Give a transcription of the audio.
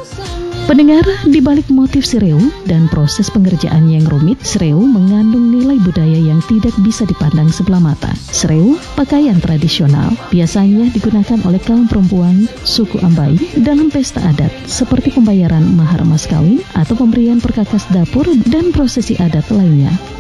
Pendengar, di balik motif Sireu dan proses pengerjaan yang rumit, Sireu mengandung nilai budaya yang tidak bisa dipandang sebelah mata. Sireu, pakaian tradisional, biasanya digunakan oleh kaum perempuan suku Ambai dalam pesta adat seperti pembayaran mahar mas kawin atau pemberian perkakas dapur dan prosesi adat lainnya.